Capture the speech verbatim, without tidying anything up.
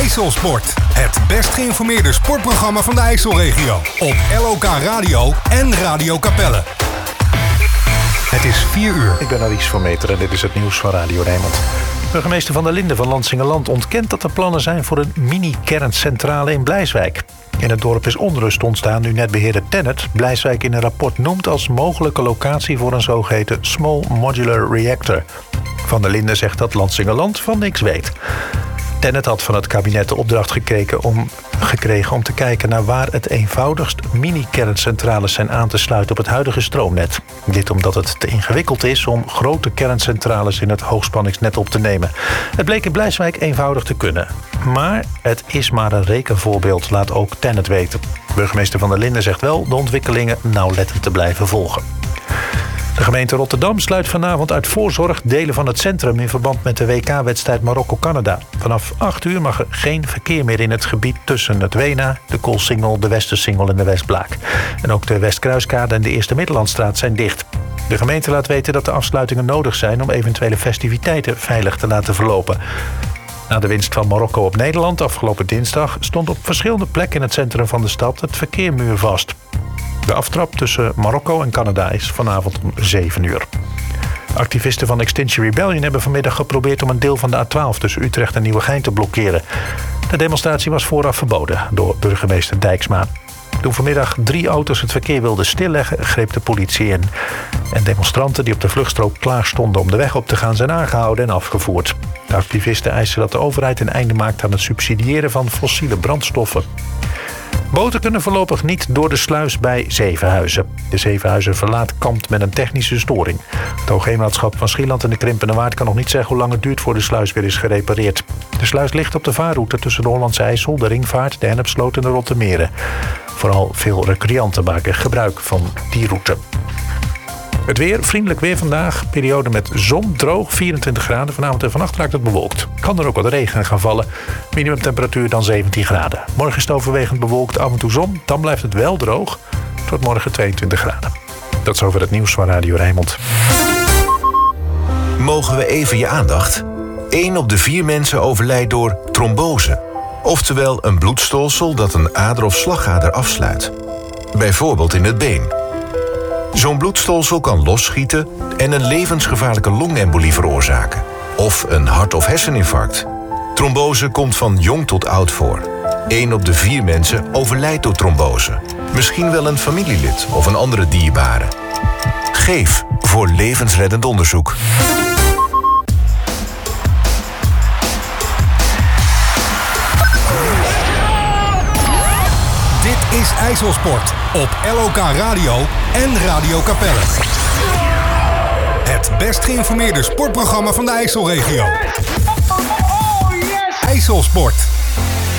IJsselsport. Het best geïnformeerde sportprogramma van de IJsselregio. Op L O K Radio en Radio Capelle. Het is vier uur. Ik ben Aries van Meter en dit is het nieuws van Radio Rijnmond. Burgemeester Van der Linden van Lansingerland ontkent dat er plannen zijn voor een mini-kerncentrale in Blijswijk. In het dorp is onrust ontstaan nu netbeheerder TenneT Blijswijk in een rapport noemt als mogelijke locatie voor een zogeheten Small Modular Reactor. Van der Linden zegt dat Lansingerland van niks weet. TenneT had van het kabinet de opdracht gekregen om, gekregen om te kijken naar waar het eenvoudigst mini-kerncentrales zijn aan te sluiten op het huidige stroomnet. Dit omdat het te ingewikkeld is om grote kerncentrales in het hoogspanningsnet op te nemen. Het bleek in Blijswijk eenvoudig te kunnen. Maar het is maar een rekenvoorbeeld, laat ook TenneT weten. Burgemeester Van der Linden zegt wel de ontwikkelingen nauwlettend te blijven volgen. De gemeente Rotterdam sluit vanavond uit voorzorg delen van het centrum in verband met de W K-wedstrijd Marokko-Canada. Vanaf acht uur mag er geen verkeer meer in het gebied tussen het Wena, de Koolsingel, de Westersingel en de Westblaak. En ook de Westkruiskade en de Eerste Middellandstraat zijn dicht. De gemeente laat weten dat de afsluitingen nodig zijn om eventuele festiviteiten veilig te laten verlopen. Na de winst van Marokko op Nederland afgelopen dinsdag stond op verschillende plekken in het centrum van de stad het verkeer muurvast. De aftrap tussen Marokko en Canada is vanavond om zeven uur. Activisten van Extinction Rebellion hebben vanmiddag geprobeerd om een deel van de A twaalf tussen Utrecht en Nieuwegein te blokkeren. De demonstratie was vooraf verboden door burgemeester Dijksma. Toen vanmiddag drie auto's het verkeer wilden stilleggen, greep de politie in. En demonstranten die op de vluchtstrook klaar stonden om de weg op te gaan zijn aangehouden en afgevoerd. De activisten eisen dat de overheid een einde maakt aan het subsidiëren van fossiele brandstoffen. Boten kunnen voorlopig niet door de sluis bij Zevenhuizen. De Zevenhuizen verlaat kampt met een technische storing. Het Hoogheemraadschap van Schieland en de Krimpende Waard kan nog niet zeggen hoe lang het duurt voor de sluis weer is gerepareerd. De sluis ligt op de vaarroute tussen de Hollandse IJssel, de Ringvaart, de Hennepsloot en de Rottermeren. Vooral veel recreanten maken gebruik van die route. Het weer, vriendelijk weer vandaag. Periode met zon, droog, vierentwintig graden. Vanavond en vannacht raakt het bewolkt. Kan er ook wat regen gaan vallen. Minimumtemperatuur dan zeventien graden. Morgen is het overwegend bewolkt, af en toe zon. Dan blijft het wel droog. Tot morgen tweeëntwintig graden. Dat is over het nieuws van Radio Rijnmond. Mogen we even je aandacht? Eén op de vier mensen overlijdt door trombose. Oftewel een bloedstolsel dat een ader of slagader afsluit. Bijvoorbeeld in het been. Zo'n bloedstolsel kan losschieten en een levensgevaarlijke longembolie veroorzaken. Of een hart- of herseninfarct. Trombose komt van jong tot oud voor. Eén op de vier mensen overlijdt door trombose. Misschien wel een familielid of een andere dierbare. Geef voor levensreddend onderzoek. Dit is IJsselsport op L O K Radio en Radio Capelle. Het best geïnformeerde sportprogramma van de IJsselregio. IJsselsport.